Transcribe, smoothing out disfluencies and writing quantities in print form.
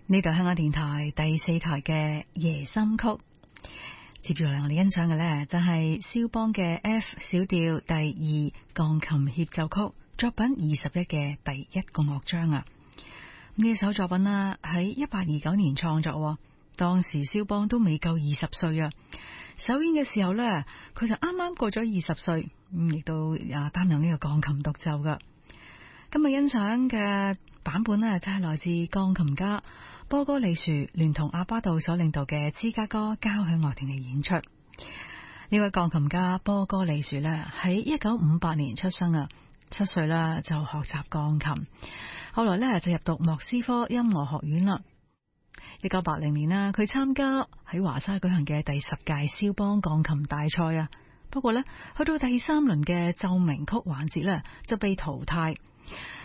呢度香港電台第4台嘅夜心曲，接住嚟我哋欣賞嘅呢，就係蕭邦嘅 F 小調第2鋼琴協奏曲作品21嘅第1個樂章啊！呢首作品啦喺1829年創作，當時蕭邦都未夠20歲啊！首演嘅時候呢，佢就啱啱過咗20歲，亦都擔任呢個鋼琴獨奏噶。今日欣賞嘅版本呢，就係來自鋼琴家波哥利殊聯同阿巴杜所領導嘅芝加哥交響樂團嘅演出。呢位鋼琴家波哥利殊呢，喺1958年出生啊，7歲啦就學習鋼琴，後來呢就入讀莫斯科音樂學院啦。1980年啦，佢參加喺華沙舉行嘅第10屆蕭邦鋼琴大賽啊，不過呢，去到第3輪嘅奏鳴曲環節呢，就被淘汰。